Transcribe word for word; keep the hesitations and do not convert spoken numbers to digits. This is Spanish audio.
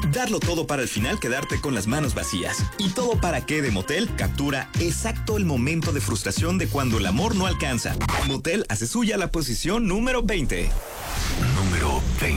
Darlo todo para al final quedarte con las manos vacías. ¿Y todo para qué de Motel? Captura exacto el momento de frustración de cuando el amor no alcanza. Motel hace suya la posición número veinte.